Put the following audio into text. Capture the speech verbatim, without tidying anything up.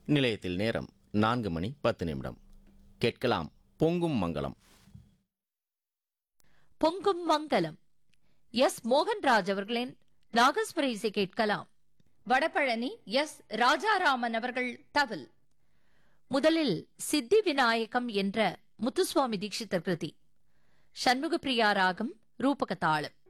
நிலையத்தில் நேரம் நான்கு மணி பத்து நிமிடம். கேட்கலாம் பொங்கும் மங்களம். பொங்கும் மங்கலம் எஸ் மோகன்ராஜ் அவர்களின் நாகஸ்வர இசை கேட்கலாம். வடபழனி எஸ் ராஜாராமன் அவர்கள் தவில். முதலில் சித்தி விநாயகம் என்ற முத்துசுவாமி தீட்சிதர் கிருதி. சண்முகப்பிரியா ராகம் ரூபக தாளம்.